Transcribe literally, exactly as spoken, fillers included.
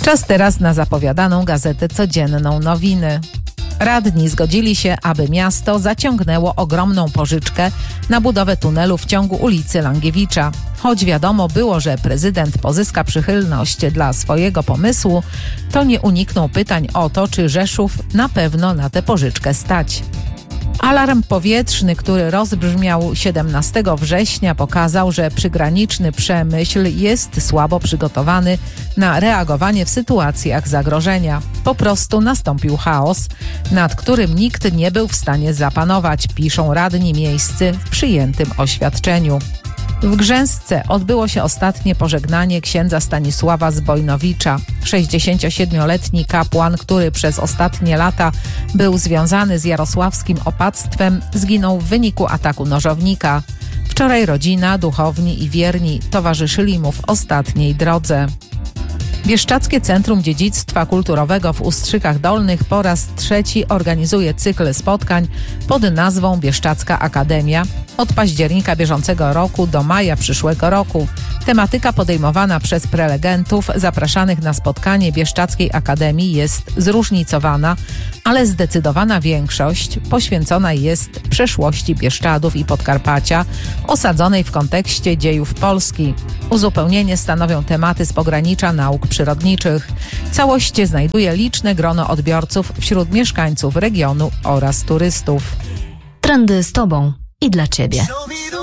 Czas teraz na zapowiadaną gazetę codzienną Nowiny. Radni zgodzili się, aby miasto zaciągnęło ogromną pożyczkę na budowę tunelu w ciągu ulicy Langiewicza. Choć wiadomo było, że prezydent pozyska przychylność dla swojego pomysłu, to nie uniknął pytań o to, czy Rzeszów na pewno na tę pożyczkę stać. Alarm powietrzny, który rozbrzmiał siedemnastego września, pokazał, że przygraniczny Przemyśl jest słabo przygotowany na reagowanie w sytuacjach zagrożenia. Po prostu nastąpił chaos, nad którym nikt nie był w stanie zapanować, piszą radni miejscy w przyjętym oświadczeniu. W Grzęsce odbyło się ostatnie pożegnanie księdza Stanisława Zbojnowicza. sześćdziesięciosiedmioletni kapłan, który przez ostatnie lata był związany z jarosławskim opactwem, zginął w wyniku ataku nożownika. Wczoraj rodzina, duchowni i wierni towarzyszyli mu w ostatniej drodze. Bieszczadzkie Centrum Dziedzictwa Kulturowego w Ustrzykach Dolnych po raz trzeci organizuje cykl spotkań pod nazwą Bieszczadzka Akademia od października bieżącego roku do maja przyszłego roku. Tematyka podejmowana przez prelegentów zapraszanych na spotkanie Bieszczadzkiej Akademii jest zróżnicowana, ale zdecydowana większość poświęcona jest przeszłości Bieszczadów i Podkarpacia, osadzonej w kontekście dziejów Polski. Uzupełnienie stanowią tematy z pogranicza nauk przyrodniczych. Całość znajduje liczne grono odbiorców wśród mieszkańców regionu oraz turystów. Trendy z Tobą i dla Ciebie.